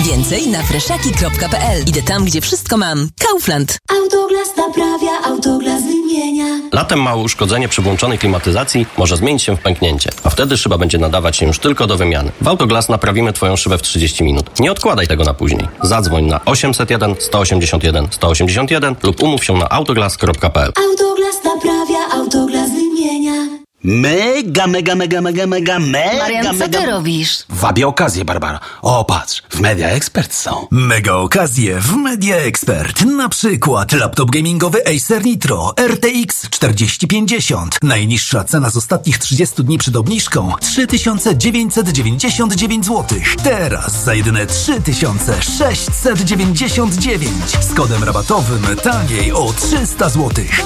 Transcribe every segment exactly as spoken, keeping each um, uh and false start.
Więcej na freszaki kropka pe el. Idę tam, gdzie wszystko mam. Kaufland. Autoglas naprawia, Autoglas wymienia. Latem małe uszkodzenie przy włączonej klimatyzacji może zmienić się w pęknięcie, a wtedy szyba będzie nadawać się już tylko do wymiany. W Autoglas naprawimy Twoją szybę w trzydzieści minut. Nie odkładaj tego na później. Zadzwoń na osiemset jeden sto osiemdziesiąt jeden sto osiemdziesiąt jeden lub umów się na autoglas kropka pe el. Autoglas naprawia, Autoglas wymienia. Mega, mega, mega, mega, mega, mega, Marian, co mega... ty robisz? Wabię okazję, Barbara. O, patrz, w Media Expert są. Mega okazje w Media Expert. Na przykład laptop gamingowy Acer Nitro R T X czterdzieści pięćdziesiąt. Najniższa cena z ostatnich trzydziestu dni przed obniżką trzy tysiące dziewięćset dziewięćdziesiąt dziewięć złotych. Teraz za jedyne trzy tysiące sześćset dziewięćdziesiąt dziewięć. Z kodem rabatowym taniej o trzysta złotych.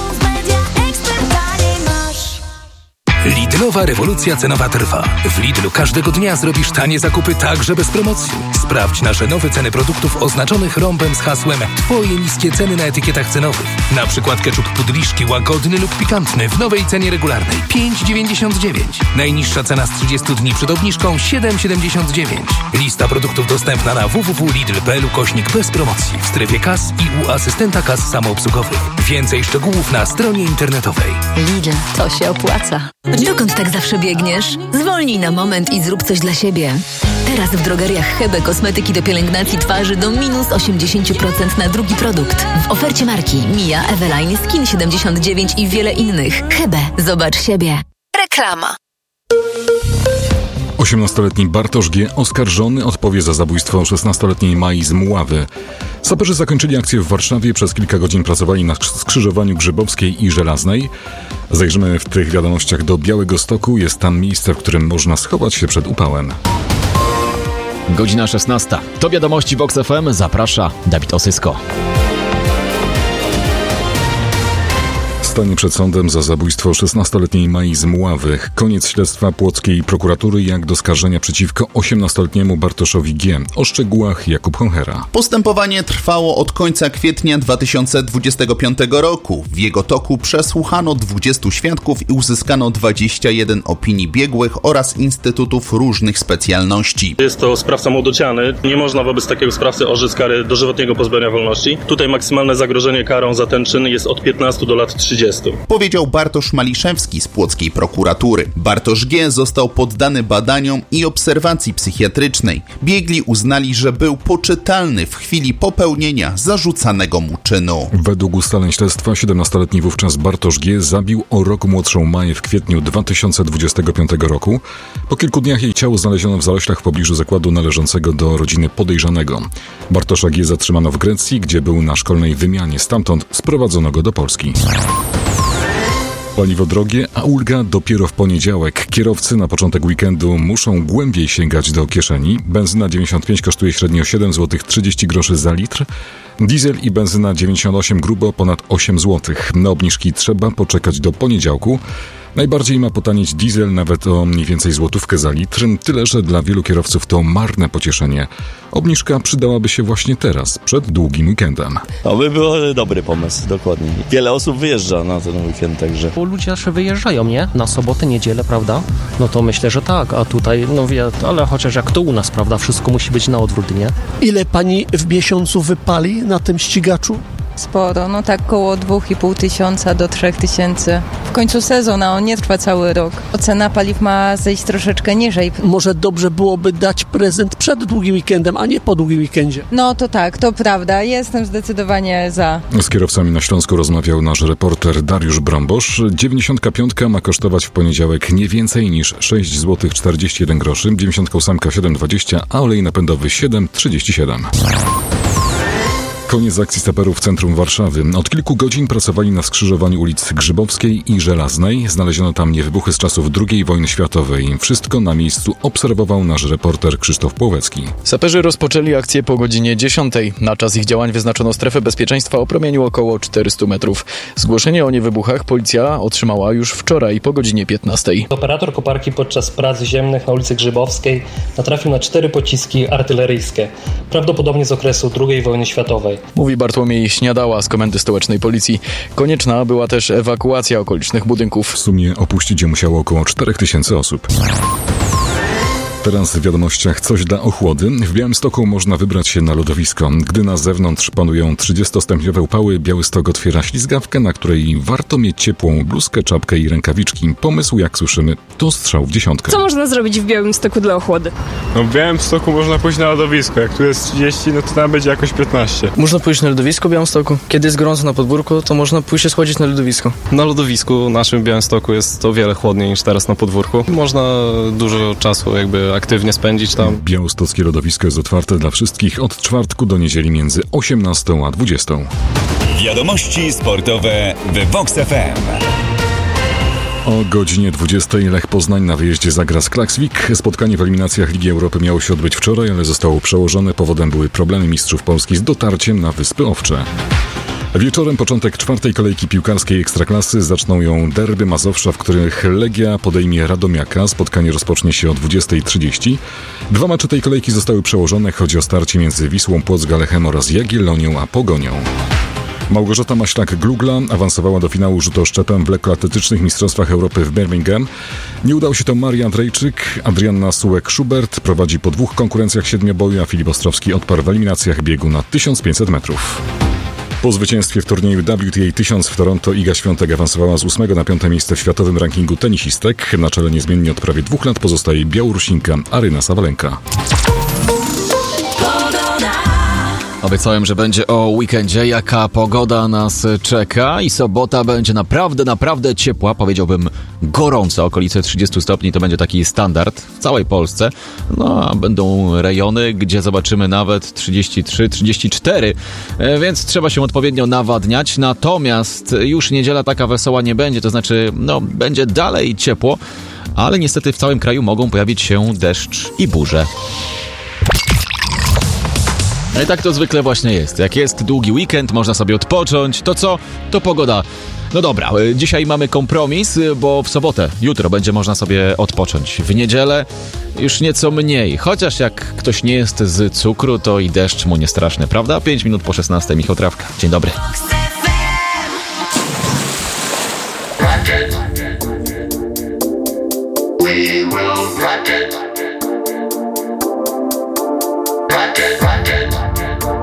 Lidlowa rewolucja cenowa trwa. W Lidlu każdego dnia zrobisz tanie zakupy także bez promocji. Sprawdź nasze nowe ceny produktów oznaczonych rąbem z hasłem Twoje niskie ceny na etykietach cenowych. Na przykład ketchup pudliszki łagodny lub pikantny w nowej cenie regularnej pięć dziewięćdziesiąt dziewięć. Najniższa cena z trzydziestu dni przed obniżką siedem siedemdziesiąt dziewięć. Lista produktów dostępna na w w w kropka lidl kropka p l ukośnik bez promocji w strefie kas i u asystenta kas samoobsługowych. Więcej szczegółów na stronie internetowej. Lidl, to się opłaca. Dokąd tak zawsze biegniesz? Zwolnij na moment i zrób coś dla siebie. Teraz w drogeriach Hebe kosmetyki do pielęgnacji twarzy do minus osiemdziesiąt procent na drugi produkt. W ofercie marki Mia, Eveline, Skin siedemdziesiąt dziewięć i wiele innych. Hebe, zobacz siebie. Reklama. osiemnastoletni Bartosz G. oskarżony odpowie za zabójstwo szesnastoletniej Mai z Mławy. Saperzy zakończyli akcję w Warszawie, przez kilka godzin pracowali na skrzyżowaniu Grzybowskiej i Żelaznej. Zajrzymy w tych wiadomościach do Białegostoku. Jest tam miejsce, w którym można schować się przed upałem. Godzina szesnasta. To wiadomości Vox F M. Zaprasza Dawid Osysko. Stanie przed sądem za zabójstwo szesnastoletniej Mai z Mławy. Koniec śledztwa płockiej prokuratury jak do skarżenia przeciwko osiemnastoletniemu Bartoszowi G. O szczegółach Jakub Honchera. Postępowanie trwało od końca kwietnia dwa tysiące dwudziestego piątego roku. W jego toku przesłuchano dwudziestu świadków i uzyskano dwadzieścia jeden opinii biegłych oraz instytutów różnych specjalności. Jest to sprawca młodociany. Nie można wobec takiego sprawcy orzec kary dożywotniego pozbawienia wolności. Tutaj maksymalne zagrożenie karą za ten czyn jest od piętnastu do lat trzydziestu. Powiedział Bartosz Maliszewski z płockiej prokuratury. Bartosz G. został poddany badaniom i obserwacji psychiatrycznej. Biegli uznali, że był poczytalny w chwili popełnienia zarzucanego mu czynu. Według ustaleń śledztwa siedemnastoletni wówczas Bartosz G. zabił o rok młodszą Maję w kwietniu dwa tysiące dwudziestego piątego roku. Po kilku dniach jej ciało znaleziono w zaroślach w pobliżu zakładu należącego do rodziny podejrzanego. Bartosza G. zatrzymano w Grecji, gdzie był na szkolnej wymianie. Stamtąd sprowadzono go do Polski. Paliwo drogie, a ulga dopiero w poniedziałek. Kierowcy na początek weekendu muszą głębiej sięgać do kieszeni. Benzyna dziewięćdziesiąt pięć kosztuje średnio siedem złotych trzydzieści groszy za litr. Diesel i benzyna dziewięćdziesiąt osiem grubo ponad osiem złotych. Na obniżki trzeba poczekać do poniedziałku. Najbardziej ma potanieć diesel nawet o mniej więcej złotówkę za litr, tyle że dla wielu kierowców to marne pocieszenie. Obniżka przydałaby się właśnie teraz, przed długim weekendem. To by był dobry pomysł, dokładnie. Wiele osób wyjeżdża na ten weekend, także... Bo ludzie też wyjeżdżają, nie? Na sobotę, niedzielę, prawda? No to myślę, że tak, a tutaj, no wie, ale chociaż jak to u nas, prawda? Wszystko musi być na odwrót, nie? Ile pani w miesiącu wypali na tym ścigaczu? Sporo, no tak koło dwa i pół tysiąca do trzech tysięcy. W końcu sezon, a on nie trwa cały rok. Cena paliw ma zejść troszeczkę niżej. Może dobrze byłoby dać prezent przed długim weekendem, a nie po długim weekendzie. No to tak, to prawda. Jestem zdecydowanie za. Z kierowcami na Śląsku rozmawiał nasz reporter Dariusz Brąbosz. dziewięćdziesiątka piątka ma kosztować w poniedziałek nie więcej niż sześć złotych czterdzieści jeden groszy, dziewięćdziesiątka ósemka siedem dwadzieścia, a olej napędowy siedem trzydzieści siedem. Koniec akcji saperów w centrum Warszawy. Od kilku godzin pracowali na skrzyżowaniu ulic Grzybowskiej i Żelaznej. Znaleziono tam niewybuchy z czasów drugiej wojny światowej. Wszystko na miejscu obserwował nasz reporter Krzysztof Płowecki. Saperzy rozpoczęli akcję po godzinie dziesiątej. Na czas ich działań wyznaczono strefę bezpieczeństwa o promieniu około czterystu metrów. Zgłoszenie o niewybuchach policja otrzymała już wczoraj po godzinie piętnastej. Operator koparki podczas prac ziemnych na ulicy Grzybowskiej natrafił na cztery pociski artyleryjskie, prawdopodobnie z okresu drugiej wojny światowej. Mówi Bartłomiej Śniadała z Komendy Stołecznej Policji. Konieczna była też ewakuacja okolicznych budynków. W sumie opuścić je musiało około czterech tysięcy osób. Teraz w wiadomościach coś dla ochłody. W Białymstoku można wybrać się na lodowisko. Gdy na zewnątrz panują trzydziestostopniowe upały, Białystok otwiera ślizgawkę, na której warto mieć ciepłą bluzkę, czapkę i rękawiczki. Pomysł, jak słyszymy, to strzał w dziesiątkę. Co można zrobić w Białymstoku dla ochłody? No w Białymstoku można pójść na lodowisko. Jak tu jest trzydzieści, no to tam będzie jakoś piętnaście. Można pójść na lodowisko w Białymstoku. Kiedy jest gorąco na podwórku, to można pójść się schłodzić na lodowisko. Na lodowisku naszym w Białymstoku jest o wiele chłodniej niż teraz na podwórku. Można dużo czasu jakby aktywnie spędzić tam. Białostockie lodowisko jest otwarte dla wszystkich od czwartku do niedzieli między osiemnastą a dwudziestą. Wiadomości sportowe w Vox F M. O godzinie dwudziestej Lech Poznań na wyjeździe zagra z Klaksvik. Spotkanie w eliminacjach Ligi Europy miało się odbyć wczoraj, ale zostało przełożone. Powodem były problemy mistrzów Polski z dotarciem na Wyspy Owcze. Wieczorem początek czwartej kolejki piłkarskiej Ekstraklasy. Zaczną ją derby Mazowsza, w których Legia podejmie Radomiaka. Spotkanie rozpocznie się o dwudziestej trzydzieści. Dwa mecze tej kolejki zostały przełożone. Chodzi o starcie między Wisłą Płock Lechem oraz Jagiellonią a Pogonią. Małgorzata Maślak-Glugla awansowała do finału rzutoszczepem w lekkoatletycznych Mistrzostwach Europy w Birmingham. Nie udało się to Marii Andrejczyk. Adrianna Sułek-Schubert prowadzi po dwóch konkurencjach siedmioboju, a Filip Ostrowski odparł w eliminacjach biegu na tysiąc pięćset metrów. Po zwycięstwie w turnieju W T A tysiąc w Toronto Iga Świątek awansowała z ósmego na piąte miejsce w światowym rankingu tenisistek. Na czele niezmiennie od prawie dwóch lat pozostaje Białorusinka Aryna Sabalenka. Obiecałem, że będzie o weekendzie, jaka pogoda nas czeka i sobota będzie naprawdę, naprawdę ciepła, powiedziałbym gorąca, okolice trzydzieści stopni to będzie taki standard w całej Polsce, no a będą rejony, gdzie zobaczymy nawet trzydzieści trzy trzydzieści cztery, więc trzeba się odpowiednio nawadniać, natomiast już niedziela taka wesoła nie będzie, to znaczy, no, będzie dalej ciepło, ale niestety w całym kraju mogą pojawić się deszcz i burze. No i tak to zwykle właśnie jest. Jak jest długi weekend, można sobie odpocząć. To co? To pogoda. No dobra, dzisiaj mamy kompromis, bo w sobotę, jutro będzie można sobie odpocząć. W niedzielę już nieco mniej. Chociaż jak ktoś nie jest z cukru, to i deszcz mu nie straszny, prawda? pięć minut po szesnastej, Michał Trawka. Dzień dobry. We will